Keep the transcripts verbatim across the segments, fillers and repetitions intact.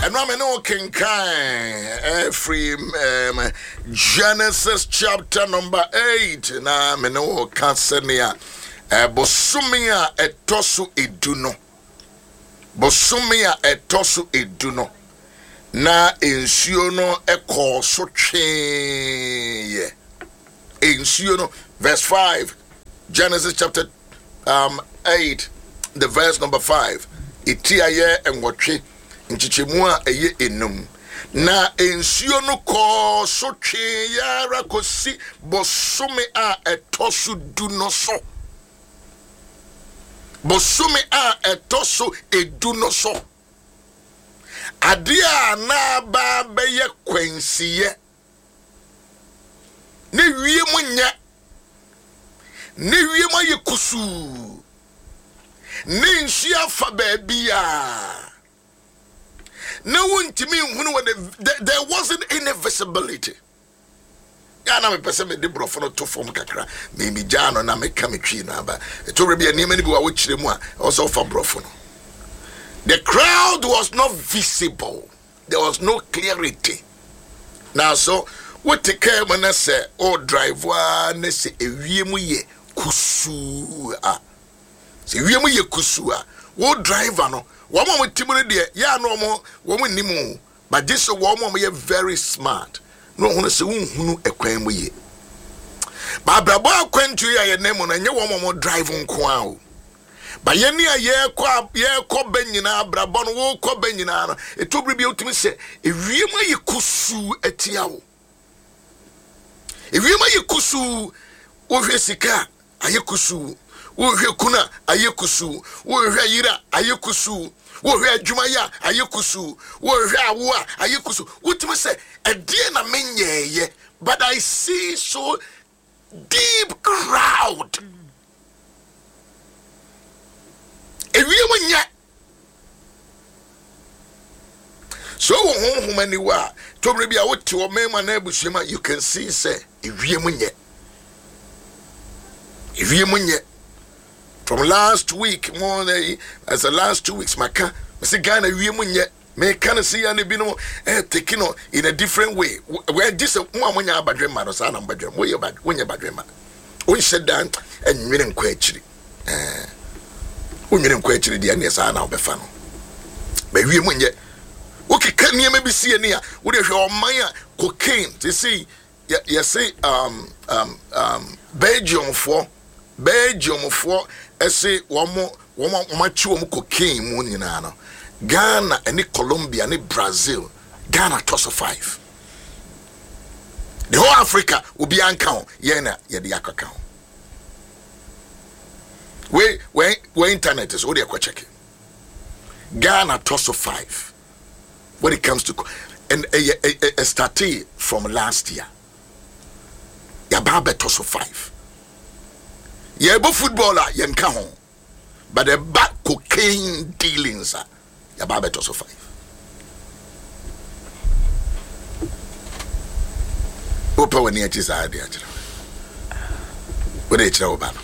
And I'm no kenkai every um, Genesis chapter number eight. Na me no kansenia bosumia etosu eduno. Bosumia etosu eduno. Na ensuo no ekọ so twe. Ensuo no verse five. Genesis chapter um eight, the verse number five. Itiaye enwotwe nchichemu a eye enum na ensuo no ko so twe yara kosi bosome a etoso du no so bosome a etoso edu no so ade a na ba beye kwensiye ne wiem nya ne wiem aye kusu ne nsia fa ba bia. No one to me when there wasn't any visibility. Yana me pese me de brofo no to form kakra me mi jano na me ka me twi na ba to re bia niam ni bi wa wo kire mu a also for brofo no. The crowd was not visible. There was no clarity. Now so what take care when I say oh driver na se ewiem ye kusu a se ewiem ye kusu a wo driver no woman with Timothy there, yeah, no more woman nimu, but this woman we are very smart. No one say who a queen we. But Brabo queen to your name on a new woman more driving quao. But yenny a year quab, year cob benina, Brabon wo cob benina, it took rebuild to me say, if you may kusu etiao. If you may kusu, or Jessica, ayekusu. Wo hwe kuna ayekusu wo hwe yira ayekusu wo hwe adwumaya ayekusu wo hwe awo ayekusu wotime se edie na menyeye but I see so deep crowd ewie munya so wo honhom ani wa to bre bia wote wo mema na abusuema you can see say ewie munya ewie munya. From last week, more than as the last two weeks, my car, I say, Ghana, we yet may kind of see any bino eh taking on in a different way. Where this one when you're bad dream, or son of bedroom, where you're bad when you're bad dream. We said down and we didn't question. Eh, we didn't question the annies are now befano. But we win yet. Okay, can you maybe see any? Would you show Maya cocaine to see? You say, um, um, um, Belgium for Belgium for. I say one more, one more, much more cocaine money now. Ghana and Colombia and Brazil, Ghana toss of five. The whole Africa will be uncount. Yena, yeah, the account. Where, where, where internet is, what they are checking. Ghana toss of five. When it comes to and a, a, a, a started from last year. Yababa toss of five. Yeah, but footballer, yen kahon. But the back cocaine dealings are ya babe to so five. Opa when it is idea. What they tell about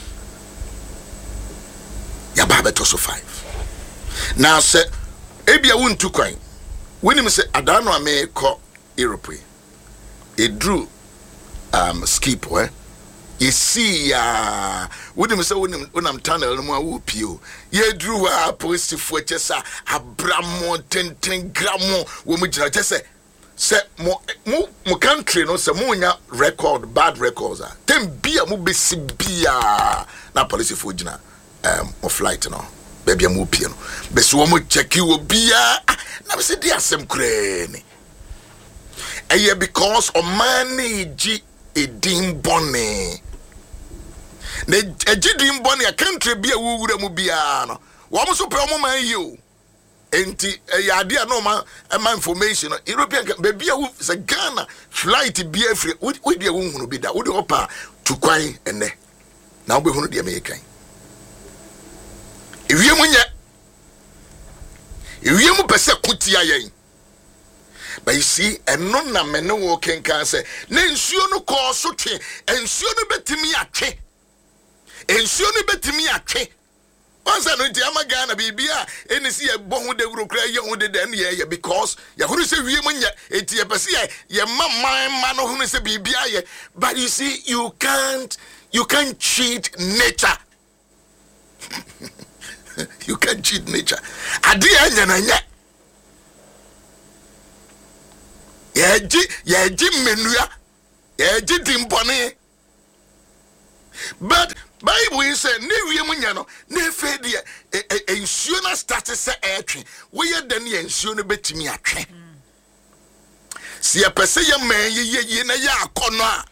ya babe to so five. Now say ebia won two coin. When him say adano ame ko Europe. It drew um skip eh. You see, ya wouldn't say when I'm tunnel no more pio. Ye drew a positive for chessa a bramo ten ten gramo woman just say say mo mo country no say monya record bad records are ten beer mo be sibia na police for jina um of flight no baby mo pio no be so mo check you bia na be say dey asem krani eye because o man ji edin bone ne ejidin bone a country bia wuwura mu bia no wo mo so pe mo man yi o enti ya ade a no ma ma information European baby a say Ghana flight bia free we dey wo hunu bi da wo dey opa to kwan ene na wo be hunu dey me kan ewie mu nya ewie mu pese kutia yen. But you see, and none na men no walking can say, Nensuo no call so che, and Suno betimi a che, and Suno betimi a che, Once I know Jama Ghana Bibia, and see a bon de Rukra, young de den ye because Yahoo say women yet, it's a Basia, your mamma, man who is a Bibia, but you see, you can't, you can't cheat nature. You can't cheat nature. Adia Nanya. Yaji, Yaji Menuya, Yaji Dimpone. But Bible is a new Yamunyano, ne fedi a insurance status a tree. We are then ensure bet me a tree. See a Pesaya man, ye na ya corner.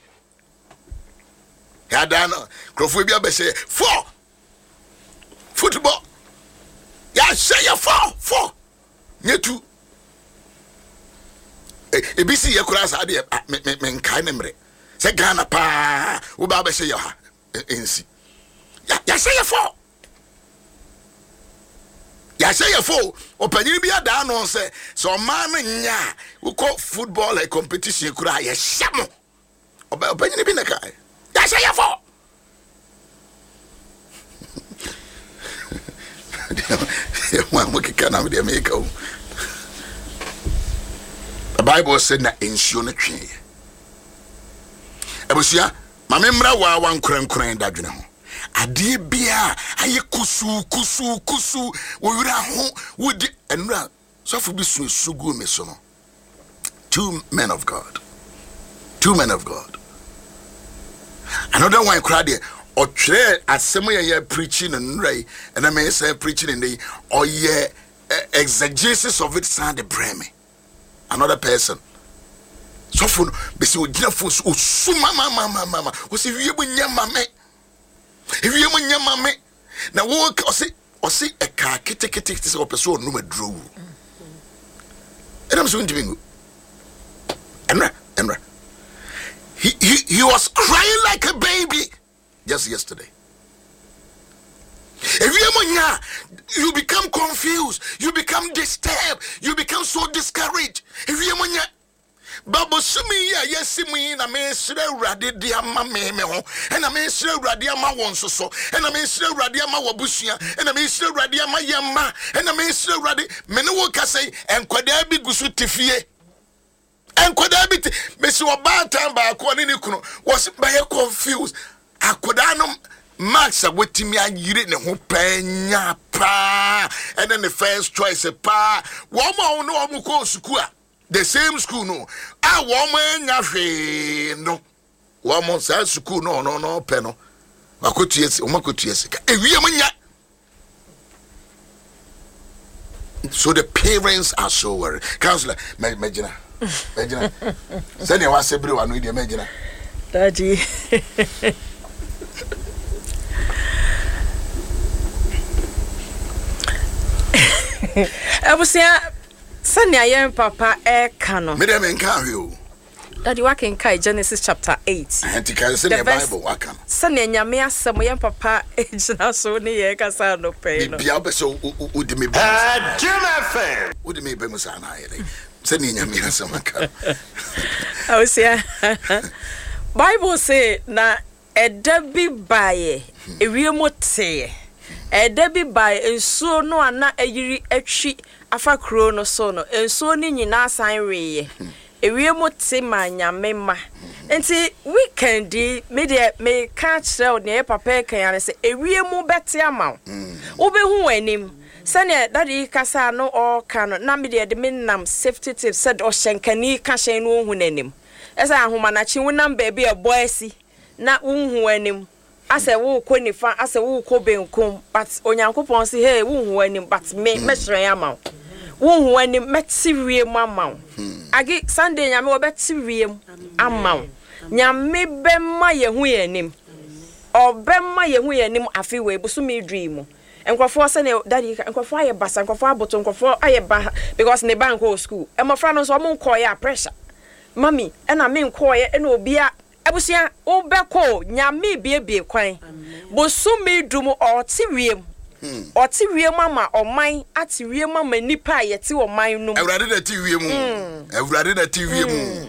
Yadana, Crophobia Besse, four football. Ya say ya four, four. Near two. A B C Yakuras idea, men kind memory. Say Ghana pa, Ubaba say ya. Ensi ya say ya for ya say ya for opanyin bia da no say so man nya we call football a competition kura ya shamo opanyin bi na kai ya say ya for ya wa mo kika na me dey make o. The Bible said na ensure no twe ebusia Mame mra wa wan kran kran dadwene ho ade bia aye kusu kusu kusu wo wura ho wodi enura sofu bi su sugu me so no. Two men of God, two men of God. Another one crowd there or tre asem ye preaching and ray and I may say preaching in the or ye exegesis of it sound the breme. Another person so for besi ogina for so mama mama mama o se wie bunya mame e wie munya mame na wo o se o se e ka ketekete se o person no madro and I'm so ndibingo enra enra he he he was crying like a baby just yesterday. If you you become confused, you become disturbed, you become so discouraged. If you Babo sumi ya yesimi na me sire urade de ama me me ho e na me sire urade ama won soso e na me sire urade ama wabusua e na me sire urade ama yema e na me sire urade me ne wo kasai enkwada bi gusu tifie enkwada bi me si oba tan ba ko ne ne kunu was ba ye confused akoda no Max wetimi ayire ne ho panya pa and then the first choice pa wo ma no wo ko suku a the same school no ah woman nyafe no woman sa school no no no pe no makotuese umakotuese e wie manya. So the parents are so worried. Counselor imagine imagine send you was every one with imagine daddy abusia Sanya yen papa e kano. Me dem enka hwe. Daddy wa ken kai Genesis chapter eight. Enti kan se the Bible wa kan. Sanya nyame asem yen papa e gina so ne ye kasa no pe no. Bia be so u di me ba. Ah, Juma fan. U di me be musa na ye. Sanya nyame asem kan. Abusia. Bible say na eda bi bae ewiemu te. Eda bi bae ensuo no ana ayiri atwi afa kro no so no enso ni nyina san weye ewiemu te manyame ma enti weekend me de me ka kire ne papa kan ya se ewiemu bete ama wo be hu anim sane daddy kasa no o kan na me de de menam safety tips said o hyenkani ka hyen no hu nanim esa ahoma na chi wonam ba bi e boasi na hu anim ase wo ko nifa ase wo ko benkum but onyankopon se hey wo hu anim but me me hyen ama wo hu anim meti wiem ama agi Sunday nyame wo beti wiem ama nyame bemma ye hu anim obemma ye hu anim afi we busu me dream enkwafo se ne daddy enkwafo aye basa enkwafo aboto enkwafo aye ba because ne bank go school e mo fra no so mo nko ya pressure mami e na me nko ye e na obia abusia obeko nyame biebie kwan busu me drum o ti wiem oti wiem mama oman ati wiem mama nipa ye ti oman no Ewurade na ti wiem ewurade na ti wiem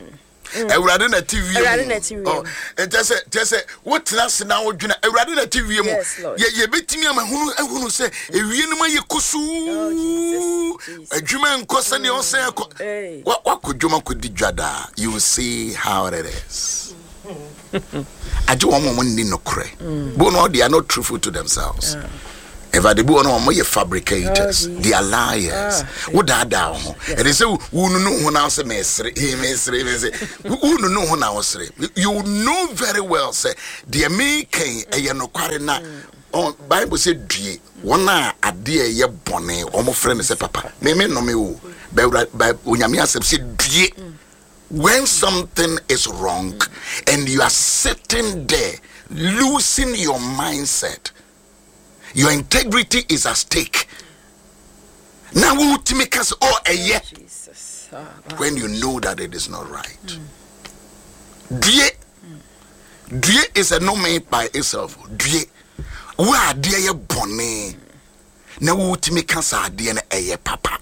Ewurade na T V Ewurade na T V oh ntese ntese what trans na odwuna Ewurade na T V mu ye ye betimi amahunu ehunu se ewie no maye kusu adwuma nkosa ne o se wa kodwuma kodi dwada you see how it is. Aje wo mo ni nokre bo no they are not truthful to themselves. If I do no more fabricators, oh, they are liars. What that down? And they say, who know who now say mesre, he mesre, who know who now say. You know very well, say, the American a yanokwarina on Bible said, Dee, one a dear ye bonnet, or my friend say, Papa, me me no me, by Unyamia said, Dee. When something is wrong and you are sitting there losing your mindset, your integrity is at stake. Now we will make us all a year when you know that it is not right. Dear, dear is a no made by itself. Dear, we are dear bonnet. Now we will make us a dear a year papa.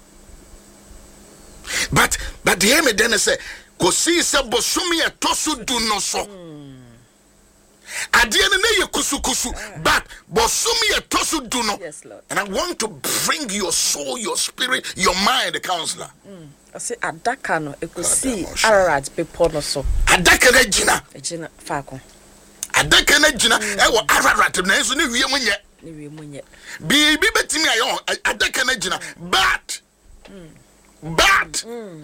But but the me then say, go see se bosumi e tosu do no so. Adie ne ye kusu kusu, but bosumi e tosu do no. Yes, Lord. And I want to bring your soul, your spirit, your mind, the counselor. Mm. I say adaka no e go see Ararat people no so. Adaka na gina. E gina faako. Adaka na gina e wo Ararat na enso ne wie munye. Ne wie munye. Bi bi betimi ayo adaka na gina, but but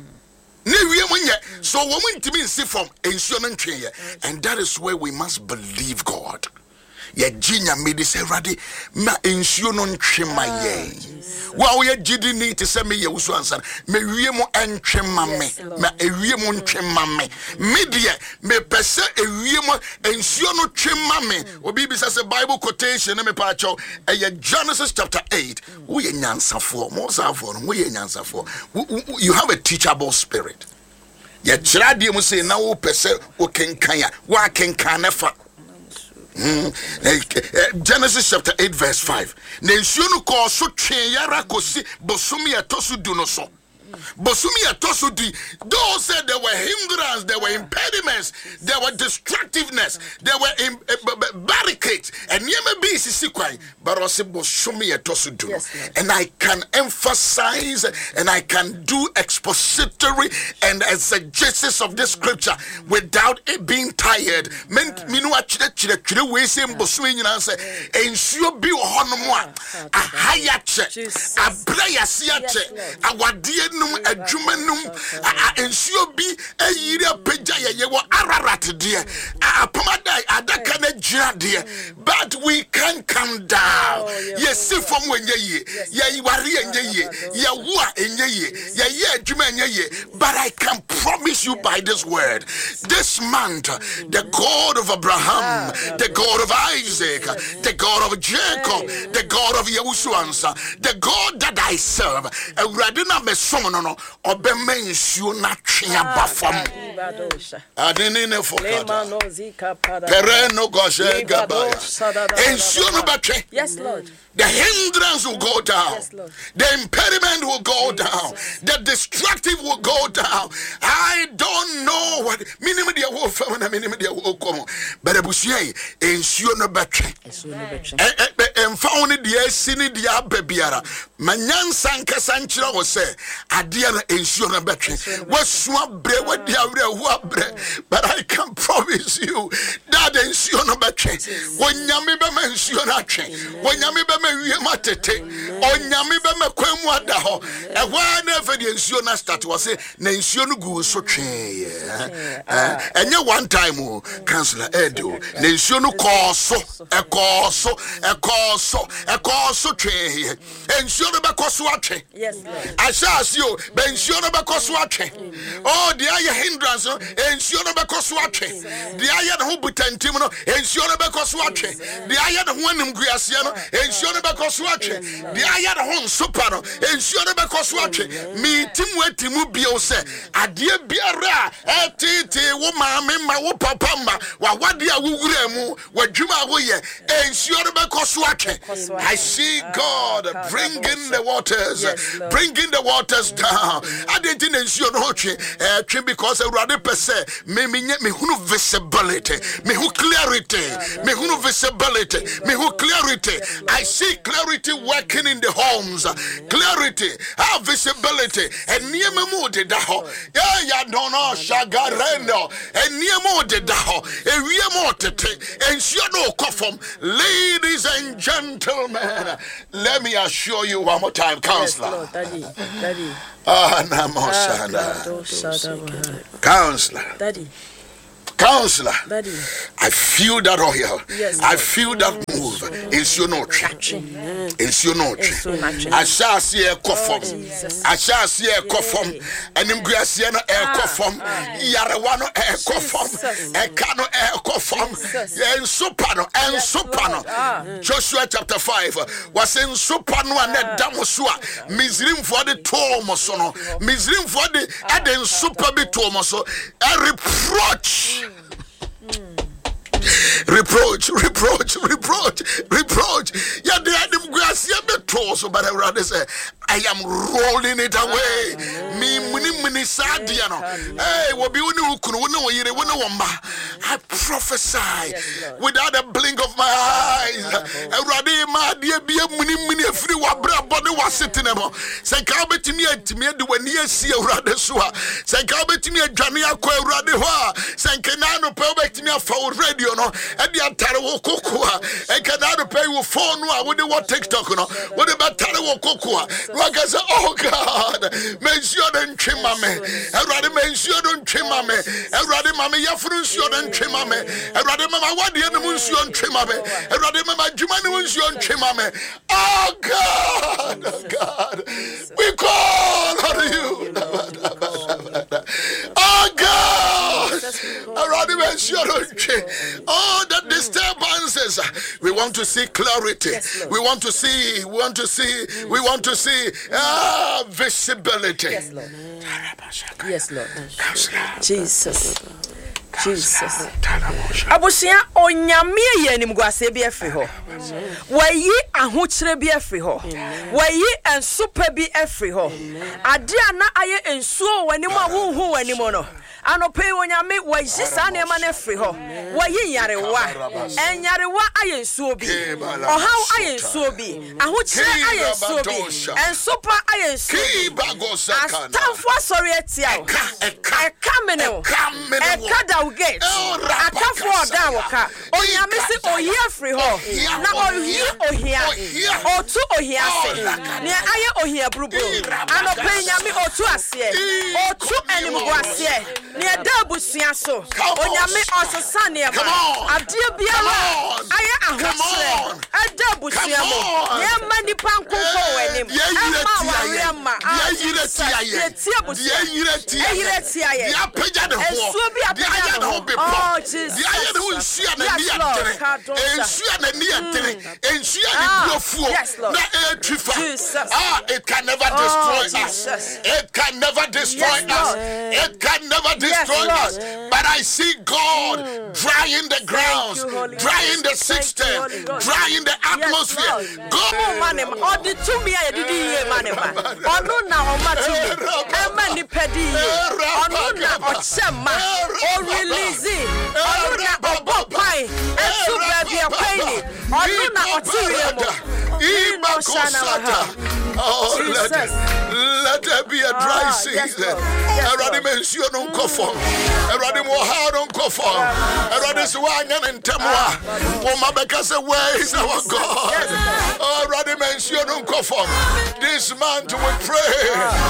so woman to me see from insurance train, and that is where we must believe God. Ye jinya made this ready, ma insurance train my ye. Wow, ye jidi need to send me ye usu answer. Me we mo entry mame, ma e we mo entry mame. Media me pese e we mo insurance train mame. Obi bi say Bible quotation me pa cho. E Genesis chapter eight. We ye nyansa for, mo sa for, we ye nyansa for. You have a teachable spirit. Ye chirade mu say na wo pese wo kenkan ya, wa kenkan na fa. Mm. Genesis chapter eight verse five. Nensionu ko so twen yara kosi bosumi etosu du no so. Bosumi etosu di. Those said there were hindrances, there were impediments, there were destructiveness, there were im, uh, barricades, and yema be sisi kwai. But I say bosumi etosu du. And I can emphasize and I can do expository and exegesis of this scripture without it being tired. Men minu achire chire chire we say bosumi nyina say ensuo bi wo hono mo a ahaya che abraya sia che awade num adwuma num ensuo bi ayire pagya ye wo Ararat de apamada adaka na gira de, but we can come down. Yes, from when ye ye wari enye ye ye wo enye ye ye ye adwuma enye ye, but I can promise you by this word, this month the God of Abraham, the God of Isaac, the God of Jacob, the God of Yehoshua, the God that I serve, Ewurade me somo no obema nsuo na twe abafam adene ne fokata pereno goshe gabaya nsuo no batwe. Yes, Lord. The hindrance will go down. Yes, Lord. The impediment will go Jesus. Down. The destructive will go down. I don't know what minimum dia wo fa na minimum dia wo komo. But abusuye ensuo no betwe. Emfa oni dia sini dia babiara. Manyansa nkasa nkyira wo se ade na ensuo no betwe. Wasua bre wadi awre hu abre. But I can promise you that ensuo no betwe. Wonyame be ma ensuo na atwe. Wonyame be we matete onyame be makwemu ada ho e hwa na fa de nsuo na start was say na nsuo no gu so twe eh enye one time o counselor edo na nsuo no ko so e ko so e ko so e ko so twe nsuo no be ko so atwe. Yes, Lord. Asase o be nsuo no be ko so atwe. Oh the aye hindrance nsuo no be ko so atwe. The aye no butantim no nsuo no be ko so atwe. The aye no ho anim guase no nsuo no bekoso atwe de aya de ho nsopa no ensuo no bekoso atwe me timu atimu bio se ade biara etete wo maame ma wo papa ma wa wade a wugura mu wadwuma wo ye ensuo no bekoso atwe. I see God bringing the waters, yes, bringing the waters down. I didn't ensuo no atwe atwe because Awurade pese me me me hunu visibility, me hu clarity, me hunu visibility, me hu clarity. I see clarity working in the homes, clarity, have visibility, and near me mo de daho. Yeah, ya don't know shagarendo, and near mo de daho, and we are more to take, and she no conform. Ladies and gentlemen, let me assure you one more time, counselor. Yes, Lord, Daddy, Daddy. Ah, Namosana. Counselor. Daddy. Counselor, Daddy. I feel that oil. Yes, I feel that move. It's your note. It's your note. I shall see a coffin. I shall see a coffin. And in Graciana air coffin. Yarawano air coffin. A cano air coffin. And Supano and Supano. Joshua chapter five was in Supano and that Damosua. Misrim for the Tomosono. Misrim for the Aden Super Bitomoso. A reproach. Reproach, reproach, reproach, reproach. Yeah, they had them grass, yeah, but so, but I rather say, I am rolling it away. Me, mini, mini, sadiano. Hey, what be when you can know you I prophesy without a blink of my eyes. I rather, my dear, be a mini, mini, free wabra, body was sitting about. Say, come to me, to me, the when you see a rather swa. Say, come to me, Johnny, I quite rather. Say, can I no pay back to me for radio? No, and the Ataro Cocoa, and can I pay with phone? I wouldn't want TikTok. No, what about Taro Cocoa? Like I said, oh God, mention and trimame, and rather mention and trimame, and rather mamma, Yafrunsion and trimame, and rather mamma, what the animals you on trimame, and rather mamma, Jumanuans you on trimame. Oh God, oh God, we call on you. Oh God, and rather mention and trimame. Oh, the disturbances. We want to see clarity. Yes, we want to see, we want to see, mm. we want to see ah, visibility. Yes, Lord. Yes, Lord. Jesus. Jesus. Abusia onyame ye nim guase bi afri ho. Wayi ahokyere bi afri ho. Wayi ensopa bi afri ho. Ade ana aye ensuo wani mu awunhu wani mu no. Anope onyame wayi sane ma na afri ho. Wayi yarewa. Enyarewa aye ensuo bi. Ohaw aye ensuo bi. Ahokyere aye ensuo bi. Ensopa aye ensuo bi. Astanfo sorry etia. Eka meneo. Eka da get akafo oda woka onyame si ohia free ho na ohia ohia otu ohia se ne aye ohia brubro anope nyame otu ase otu animgu ase ne da busua so onyame osesa ne ma adie biala aye ahosre ada busua mo ne ma nipa nkofo wenim ama ware ma ye tie busua ye tie aye ya peja de ho esuo bi apeja oh, Jesus. The iron who is here and the Ah, it can never destroy oh, us. It can never destroy yes, us. It can never destroy yes, us. But I see God mm. drying the grounds, you, drying the system, drying the atmosphere. Yes, God. Oh, man, oh, the two me I did here, man. Oh, no, now, oh, my two. How many pedi? Oh, no, now, oh, Shema. Oh, release. Oh, no, oh, Bob Pie. And so, baby, I'm paying. Oh, no, now, oh, Tyriamo. Oh, let, let there be a dry ah, season. Everybody mention on Kofon. Everybody more hard on Kofon. Everybody swang and Temwa. Oh, my because where is our God? Everybody mention on Kofon. This month we pray